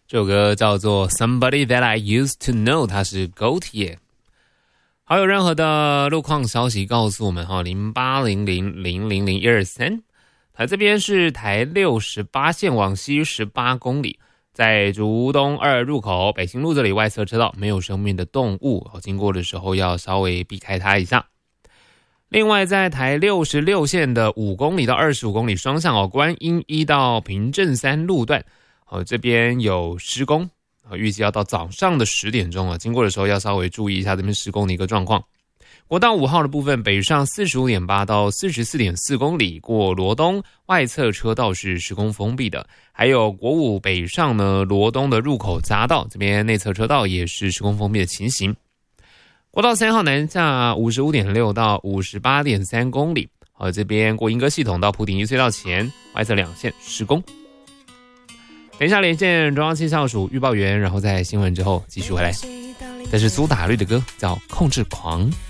这首歌叫做 Somebody That I Used to Know， 它是狗铁。好，有任何的路况消息告诉我们0800000123。台这边是台68线往西18公里，在竹东2入口北新路这里外侧车道没有生命的动物，经过的时候要稍微避开它一下。另外在台66线的5公里到25公里双向观音1到平镇3路段，这边有施工，预计要到早上的10点钟，经过的时候要稍微注意一下这边施工的一个状况。国道5号的部分，北上45.8到44.4公里，过罗东外侧车道是施工封闭的，还有国5北上呢，罗东的入口匝道这边内侧车道也是施工封闭的情形。国道3号南下55.6到58.3公里，这边过莺歌系统到埔顶一隧道前外侧2线施工。等一下连线中央气象署预报员，然后在新闻之后继续回来。这是苏打绿的歌，叫《控制狂》。